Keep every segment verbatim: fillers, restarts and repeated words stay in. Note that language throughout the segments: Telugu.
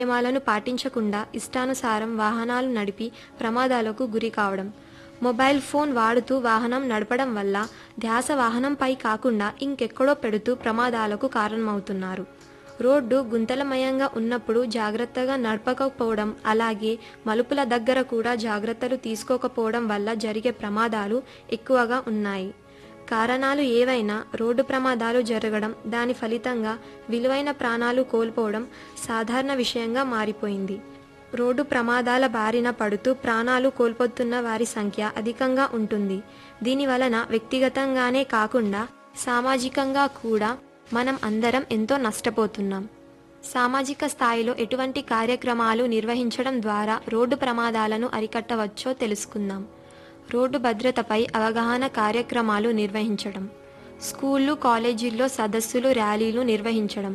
నియమాలను పాటించకుండా ఇష్టానుసారం వాహనాలు నడిపి ప్రమాదాలకు గురి కావడం, మొబైల్ ఫోన్ వాడుతూ వాహనం నడపడం వల్ల ధ్యాస వాహనంపై కాకుండా ఇంకెక్కడో పెడుతూ ప్రమాదాలకు కారణమవుతున్నారు. రోడ్డు గుంతలమయంగా ఉన్నప్పుడు జాగ్రత్తగా నడపకపోవడం, అలాగే మలుపుల దగ్గర కూడా జాగ్రత్తలు తీసుకోకపోవడం వల్ల జరిగే ప్రమాదాలు ఎక్కువగా ఉన్నాయి. కారణాలు ఏవైనా రోడ్డు ప్రమాదాలు జరగడం, దాని ఫలితంగా విలువైన ప్రాణాలు కోల్పోవడం సాధారణ విషయంగా మారిపోయింది. రోడ్డు ప్రమాదాల బారిన పడుతూ ప్రాణాలు కోల్పోతున్న వారి సంఖ్య అధికంగా ఉంటుంది. దీని వలన వ్యక్తిగతంగానే కాకుండా సామాజికంగా కూడా మనం అందరం ఎంతో నష్టపోతున్నాం. సామాజిక స్థాయిలో ఎటువంటి కార్యక్రమాలు నిర్వహించడం ద్వారా రోడ్డు ప్రమాదాలను అరికట్టవచ్చో తెలుసుకుందాం. రోడ్డు భద్రతపై అవగాహన కార్యక్రమాలు నిర్వహించడం, స్కూళ్ళు, కాలేజీల్లో సదస్సులు, ర్యాలీలు నిర్వహించడం,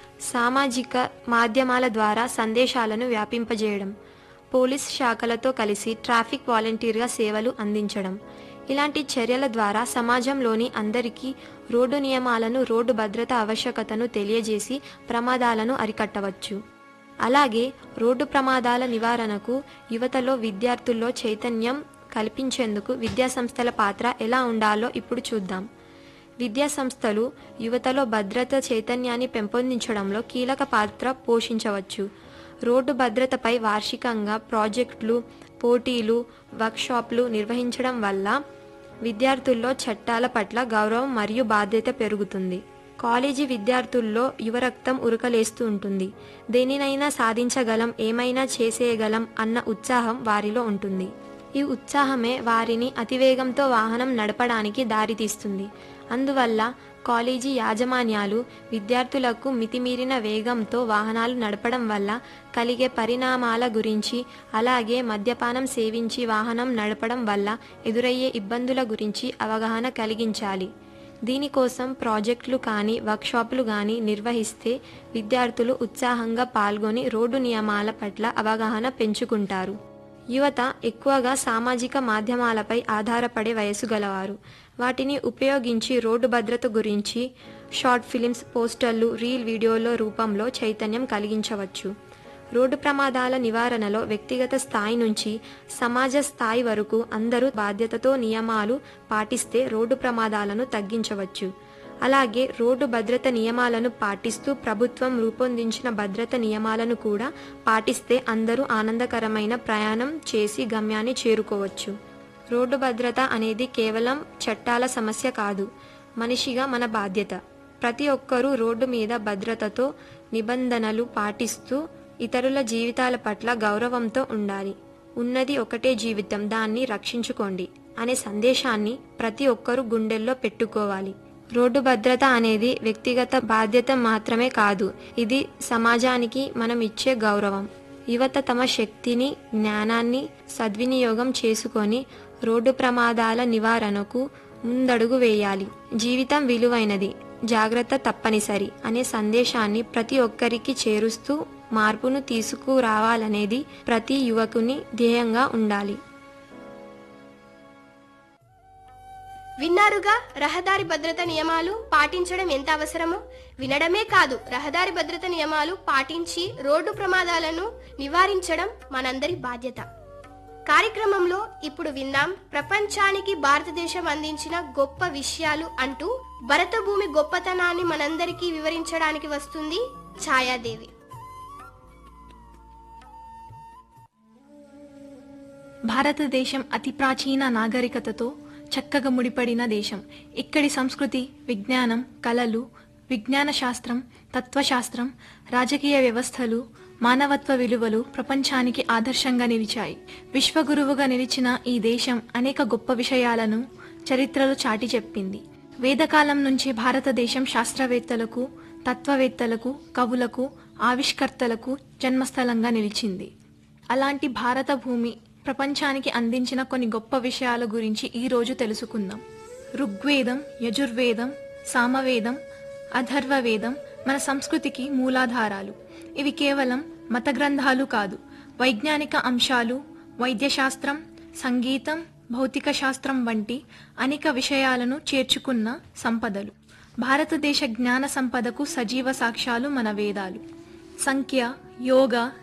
సామాజిక మాధ్యమాల ద్వారా సందేశాలను వ్యాపింపజేయడం, పోలీస్ శాఖలతో కలిసి ట్రాఫిక్ వాలంటీర్గా సేవలు అందించడం. ఇలాంటి చర్యల ద్వారా సమాజంలోని అందరికీ రోడ్డు నియమాలను, రోడ్డు భద్రత ఆవశ్యకతను తెలియజేసి ప్రమాదాలను అరికట్టవచ్చు. అలాగే రోడ్డు ప్రమాదాల నివారణకు యువతలో, విద్యార్థుల్లో చైతన్యం కల్పించేందుకు విద్యాసంస్థల పాత్ర ఎలా ఉండాలో ఇప్పుడు చూద్దాం. విద్యాసంస్థలు యువతలో భద్రత చైతన్యాన్ని పెంపొందించడంలో కీలక పాత్ర పోషించవచ్చు. రోడ్డు భద్రతపై వార్షికంగా ప్రాజెక్టులు, పోటీలు, వర్క్షాప్లు నిర్వహించడం వల్ల విద్యార్థుల్లో చట్టాల పట్ల గౌరవం మరియు బాధ్యత పెరుగుతుంది. కాలేజీ విద్యార్థుల్లో యువరక్తం ఉరకలేస్తూ ఉంటుంది. దేనినైనా సాధించగలం, ఏమైనా చేసేయగలం అన్న ఉత్సాహం వారిలో ఉంటుంది. ఈ ఉత్సాహమే వారిని అతివేగంతో వాహనం నడపడానికి దారితీస్తుంది. అందువల్ల కాలేజీ యాజమాన్యాలు విద్యార్థులకు మితిమీరిన వేగంతో వాహనాలు నడపడం వల్ల కలిగే పరిణామాల గురించి, అలాగే మద్యపానం సేవించి వాహనం నడపడం వల్ల ఎదురయ్యే ఇబ్బందుల గురించి అవగాహన కలిగించాలి. దీనికోసం ప్రాజెక్టులు కానీ, వర్క్షాపులు కానీ నిర్వహిస్తే విద్యార్థులు ఉత్సాహంగా పాల్గొని రోడ్డు నియమాల పట్ల అవగాహన పెంచుకుంటారు. యువత ఎక్కువగా సామాజిక మాధ్యమాలపై ఆధారపడే వయసు గలవారు. వాటిని ఉపయోగించి రోడ్డు భద్రత గురించి షార్ట్ ఫిలిమ్స్, పోస్టర్లు, రీల్ వీడియోల రూపంలో చైతన్యం కలిగించవచ్చు. రోడ్డు ప్రమాదాల నివారణలో వ్యక్తిగత స్థాయి నుంచి సమాజ స్థాయి వరకు అందరూ బాధ్యతతో నియమాలు పాటిస్తే రోడ్డు ప్రమాదాలను తగ్గించవచ్చు. అలాగే రోడ్డు భద్రత నియమాలను పాటిస్తూ ప్రభుత్వం రూపొందించిన భద్రత నియమాలను కూడా పాటిస్తే అందరూ ఆనందకరమైన ప్రయాణం చేసి గమ్యాన్ని చేరుకోవచ్చు. రోడ్డు భద్రత అనేది కేవలం చట్టాల సమస్య కాదు, మనిషిగా మన బాధ్యత. ప్రతి ఒక్కరూ రోడ్డు మీద భద్రతతో నిబంధనలు పాటిస్తూ ఇతరుల జీవితాల పట్ల గౌరవంతో ఉండాలి. ఉన్నది ఒకటే జీవితం, దాన్ని రక్షించుకోండి అనే సందేశాన్ని ప్రతి ఒక్కరూ గుండెల్లో పెట్టుకోవాలి. రోడ్డు భద్రత అనేది వ్యక్తిగత బాధ్యత మాత్రమే కాదు, ఇది సమాజానికి మనం ఇచ్చే గౌరవం. యువత తమ శక్తిని, జ్ఞానాన్ని సద్వినియోగం చేసుకొని రోడ్డు ప్రమాదాల నివారణకు ముందడుగు వేయాలి. జీవితం విలువైనది, జాగ్రత్త తప్పనిసరి అనే సందేశాన్ని ప్రతి ఒక్కరికి చేరుస్తూ మార్పును తీసుకురావాలనేది ప్రతి యువకుని ధ్యేయంగా ఉండాలి. విన్నారుగా, రహదారి భద్రత నియమాలు పాటించడం ఎంత అవసరమో. వినడమే కాదు, రహదారి భద్రత నియమాలు పాటించి రోడ్డు ప్రమాదాలను నివారించడం మనందరి బాధ్యత. కార్యక్రమంలో ఇప్పుడు విన్నాం ప్రపంచానికి భారతదేశం అందించిన గొప్ప విషయాలు అంటూ భరత భూమి గొప్పతనాన్ని మనందరికీ వివరించడానికి వస్తుంది ఛాయాదేవి. భారతదేశం అతి ప్రాచీన నాగరికతతో చక్కగా ముడిపడిన దేశం. ఇక్కడి సంస్కృతి, విజ్ఞానం, కళలు, విజ్ఞాన శాస్త్రం, తత్వశాస్త్రం, రాజకీయ వ్యవస్థలు, మానవత్వ విలువలు ప్రపంచానికి ఆదర్శంగా నిలిచాయి. విశ్వగురువుగా నిలిచిన ఈ దేశం అనేక గొప్ప విషయాలను చరిత్రలో చాటి చెప్పింది. వేదకాలం నుంచి భారతదేశం శాస్త్రవేత్తలకు, తత్వవేత్తలకు, కవులకు, ఆవిష్కర్తలకు జన్మస్థలంగా నిలిచింది. అలాంటి భారత భూమి ప్రపంచానికి అందించిన కొన్ని గొప్ప విషయాల గురించి ఈ రోజు తెలుసుకుందాం. ఋగ్వేదం, యజుర్వేదం, సామవేదం, అథర్వవేదం మన సంస్కృతికి మూలాధారాలు. ఇవి కేవలం మత గ్రంథాలు కాదు, వైజ్ఞానిక అంశాలు, వైద్యశాస్త్రం, సంగీతం, భౌతిక శాస్త్రం వంటి అనేక విషయాలను చేర్చుకున్న సంపదలు. భారతదేశ జ్ఞాన సంపదకు సజీవ సాక్ష్యాలు మన వేదాలు. సంఖ్య, యోగా